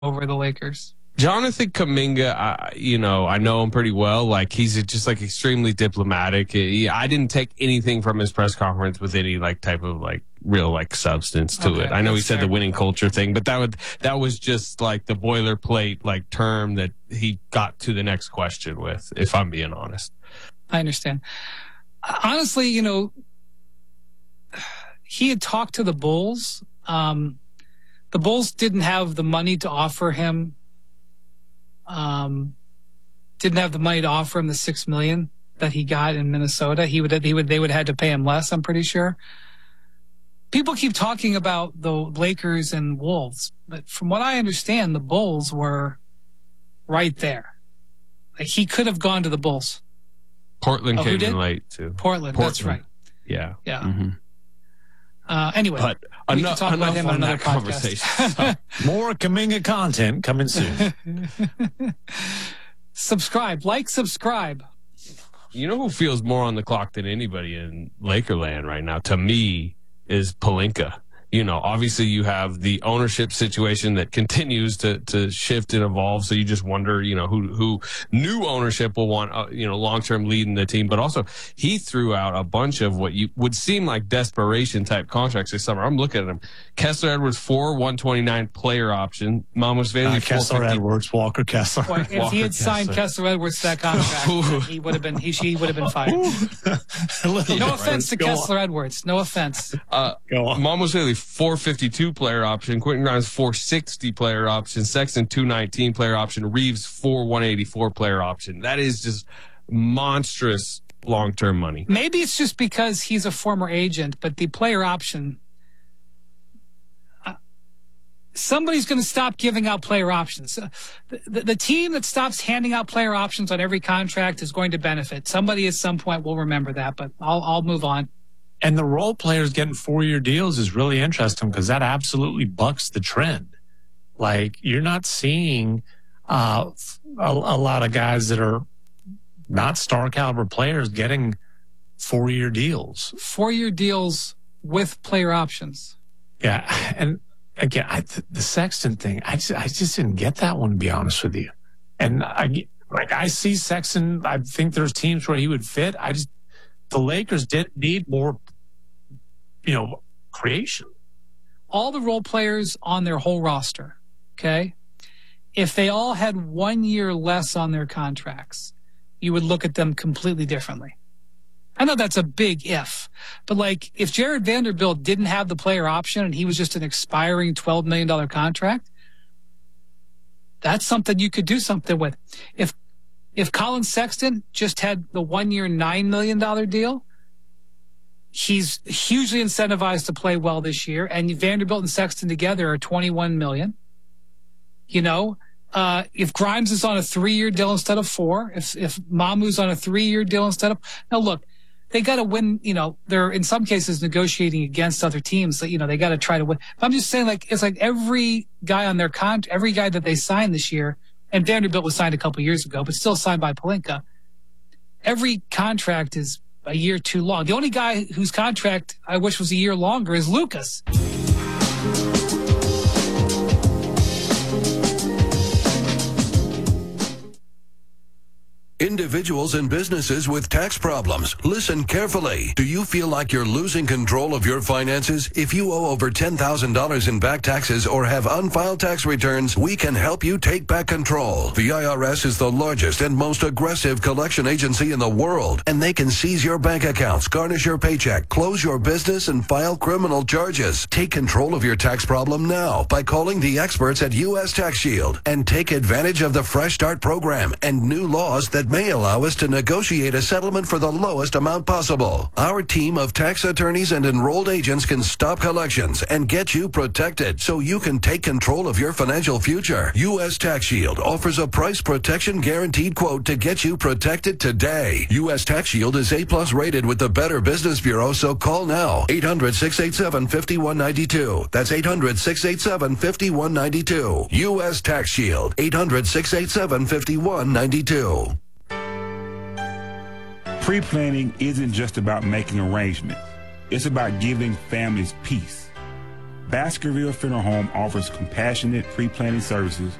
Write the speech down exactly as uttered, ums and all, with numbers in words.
over the Lakers. Jonathan Kuminga, I, you know, I know him pretty well. Like, he's just like extremely diplomatic. He, I didn't take anything from his press conference with any like type of like real like substance to Okay, it. I know he said fair. the winning culture thing, but that would that was just like the boilerplate like term that he got to the next question with, if I'm being honest. I understand. Honestly, you know, he had talked to the Bulls. Um, the Bulls didn't have the money to offer him. Um, didn't have the money to offer him the six million that he got in Minnesota. He would, he would, they would have had to pay him less. I'm pretty sure. People keep talking about the Lakers and Wolves, but from what I understand, the Bulls were right there. Like, he could have gone to the Bulls. Portland Oh, who came did? in late too. Portland, Portland. that's right. Yeah. Yeah. Mm-hmm. Uh, anyway, But we enough, can talk about enough him on on another that conversation. So, More Kuminga content coming soon. subscribe, like, subscribe. you know who feels more on the clock than anybody in Lakerland right now, to me, is Pelinka. You know, obviously you have the ownership situation that continues to, to shift and evolve. So you just wonder, you know, who, who new ownership will want, uh, you know, long-term lead in the team. But also he threw out a bunch of what you would seem like desperation type contracts this summer. I'm looking at them. Kessler Edwards, four, one twenty-nine player option. Mamos Bailey, Uh, Kessler Edwards, Walker Kessler. Boy, if Walker he had signed Kessler. Kessler Edwards to that contract, he would have been, he, he would have been fired. No offense to Go on. Kessler Edwards. No offense. Uh, Go on. Mamos Bailey, four fifty-two player option. Quentin Grimes, four sixty player option. Sexton, two nineteen player option. Reeves, four one eighty-four player option. That is just monstrous long-term money. Maybe it's just because he's a former agent, but the player option, uh, somebody's going to stop giving out player options. Uh, the, the, the team that stops handing out player options on every contract is going to benefit. Somebody at some point will remember that, but I'll, I'll move on. And the role players getting four-year deals is really interesting because that absolutely bucks the trend. Like, you're not seeing uh, a, a lot of guys that are not star caliber players getting four-year deals. Four-year deals with player options. Yeah, and again, I, the Sexton thing, I just, I just didn't get that one, to be honest with you. And I like I see Sexton. I think there's teams where he would fit. I just the Lakers did need more, you know, creation. All the role players on their whole roster, okay, if they all had one year less on their contracts, you would look at them completely differently. I know that's a big if, but like if Jared Vanderbilt didn't have the player option and he was just an expiring twelve million dollars contract, that's something you could do something with. If if Colin Sexton just had the one year nine million dollars deal, he's hugely incentivized to play well this year, and Vanderbilt and Sexton together are twenty-one million dollars. You know, uh, if Grimes is on a three-year deal instead of four, if if Mamu's on a three-year deal instead of now, look, they got to win. You know, they're in some cases negotiating against other teams. That you know they got to try to win. But I'm just saying, like it's like every guy on their con, every guy that they signed this year, and Vanderbilt was signed a couple years ago, but still signed by Pelinka. Every contract is a year too long. The only guy whose contract I wish was a year longer is Lucas. Individuals and businesses with tax problems, listen carefully. Do you feel like you're losing control of your finances? If you owe over ten thousand dollars in back taxes or have unfiled tax returns, we can help you take back control. The I R S is the largest and most aggressive collection agency in the world, and they can seize your bank accounts, garnish your paycheck, close your business, and file criminal charges. Take control of your tax problem now by calling the experts at U S Tax Shield and take advantage of the Fresh Start program and new laws that may allow us to negotiate a settlement for the lowest amount possible. Our team of tax attorneys and enrolled agents can stop collections and get you protected so you can take control of your financial future. U S Tax Shield offers a price protection guaranteed quote to get you protected today. U S Tax Shield is A plus rated with the Better Business Bureau, so call now. eight hundred, six eight seven, five one nine two. That's eight hundred, six eight seven, five one nine two. U S Tax Shield. eight hundred, six eight seven, five one nine two. Pre-planning isn't just about making arrangements. It's about giving families peace. Baskerville Funeral Home offers compassionate pre-planning services